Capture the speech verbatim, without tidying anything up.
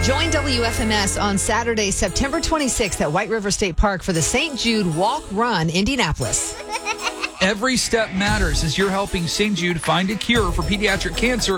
Join W F M S on Saturday, September twenty-sixth at White River State Park for the Saint Jude Walk Run Indianapolis. Every step matters as you're helping Saint Jude find a cure for pediatric cancer